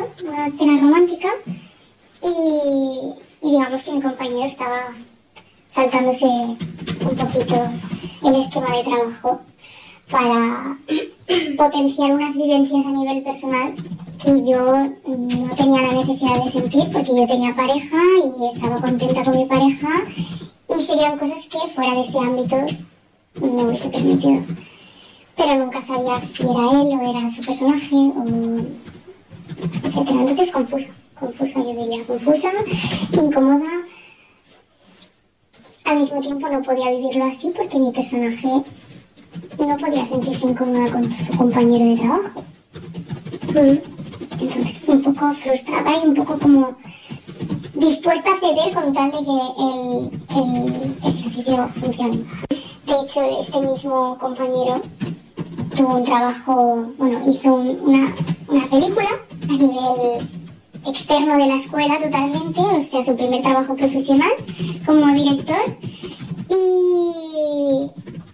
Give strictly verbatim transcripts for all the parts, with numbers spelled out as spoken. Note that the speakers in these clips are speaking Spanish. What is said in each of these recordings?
una escena romántica, y, y digamos que mi compañero estaba saltándose un poquito el esquema de trabajo para potenciar unas vivencias a nivel personal que yo no tenía la necesidad de sentir, porque yo tenía pareja y estaba contenta con mi pareja, y serían cosas que fuera de ese ámbito no me hubiese permitido. Pero nunca sabía si era él o era su personaje, o etcétera. Entonces confusa, confusa yo diría, confusa, incómoda. Al mismo tiempo no podía vivirlo así porque mi personaje no podía sentirse incómoda con su compañero de trabajo. Entonces un poco frustrada y un poco como dispuesta a ceder con tal de que el, el ejercicio funcione. De hecho, este mismo compañero tuvo un trabajo, bueno, hizo un, una, una película a nivel externo de la escuela totalmente, o sea, su primer trabajo profesional como director, y,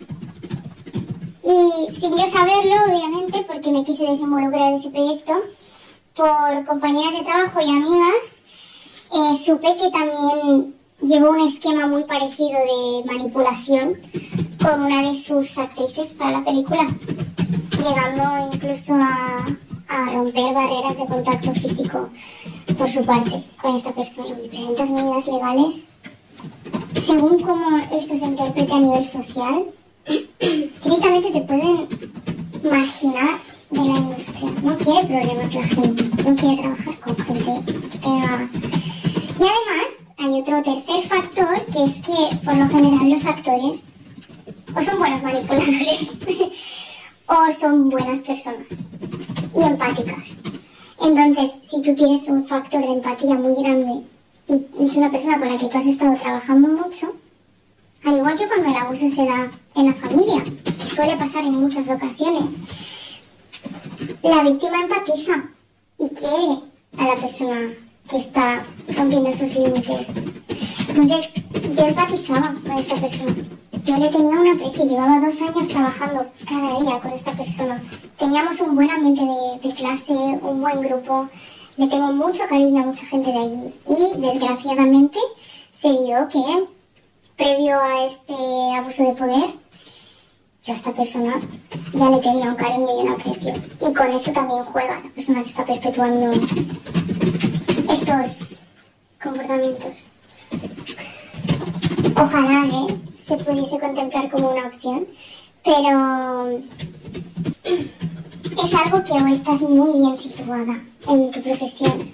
y sin yo saberlo, obviamente, porque me quise desinvolucrar de ese proyecto, por compañeras de trabajo y amigas, eh, supe que también llevó un esquema muy parecido de manipulación con una de sus actrices para la película, llegando incluso a, a romper barreras de contacto físico por su parte con esta persona. Si presentas medidas legales, según cómo esto se interprete a nivel social, directamente te pueden marginar de la industria. No quiere problemas la gente, no quiere trabajar con gente que tenga... Y además hay otro tercer factor, que es que por lo general los actores o son buenos manipuladores o son buenas personas y empáticas. Entonces, si tú tienes un factor de empatía muy grande y es una persona con la que tú has estado trabajando mucho, al igual que cuando el abuso se da en la familia, que suele pasar en muchas ocasiones, la víctima empatiza y quiere a la persona que está rompiendo esos límites. Entonces, yo empatizaba con esta persona. Yo le tenía un aprecio, llevaba dos años trabajando cada día con esta persona. Teníamos un buen ambiente de, de clase, un buen grupo. Le tengo mucho cariño a mucha gente de allí. Y, desgraciadamente, se dio que, previo a este abuso de poder, yo a esta persona ya le tenía un cariño y un aprecio. Y con esto también juega la persona que está perpetuando estos comportamientos. Ojalá ¿eh? se pudiese contemplar como una opción, pero es algo que o estás muy bien situada en tu profesión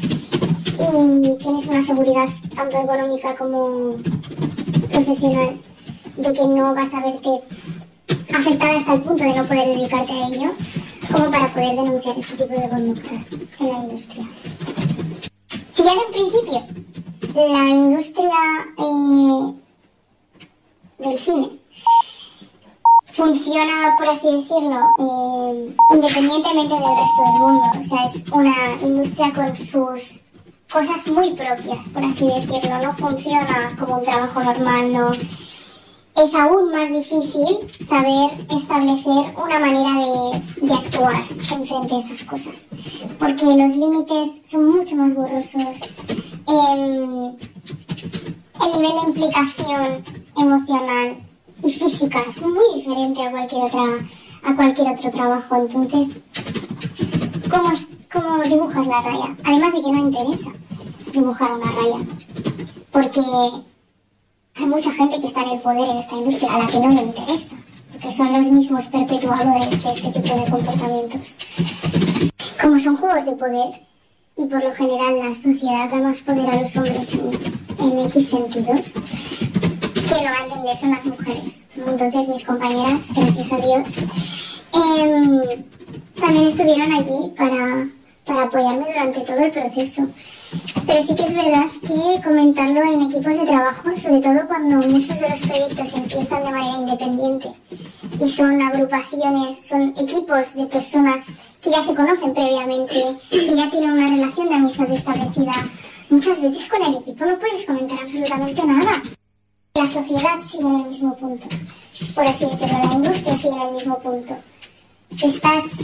y tienes una seguridad tanto económica como profesional de que no vas a verte afectada hasta el punto de no poder dedicarte a ello, como para poder denunciar este tipo de conductas en la industria. Si ya de un principio la industria eh, del cine funciona, por así decirlo, eh, independientemente del resto del mundo, o sea, es una industria con sus cosas muy propias, por así decirlo, no funciona como un trabajo normal, no. Es aún más difícil saber establecer una manera de, de actuar en frente a estas cosas, porque los límites son mucho más borrosos, eh, el nivel de implicación emocional y física es muy diferente a cualquier otra, a cualquier otro trabajo. Entonces, ¿cómo, cómo dibujas la raya? Además de que no interesa dibujar una raya, porque hay mucha gente que está en el poder en esta industria a la que no le interesa, porque son los mismos perpetuadores de este tipo de comportamientos. Como son juegos de poder, y por lo general la sociedad da más poder a los hombres en, en X sentidos, quien lo va a entender son las mujeres, ¿no? Entonces mis compañeras, gracias a Dios, eh, también estuvieron allí para, para apoyarme durante todo el proceso. Pero sí que es verdad que comentarlo en equipos de trabajo, sobre todo cuando muchos de los proyectos empiezan de manera independiente y son agrupaciones, son equipos de personas que ya se conocen previamente, que ya tienen una relación de amistad establecida, muchas veces con el equipo no puedes comentar absolutamente nada. La sociedad sigue en el mismo punto, por así decirlo, la industria sigue en el mismo punto. Si estás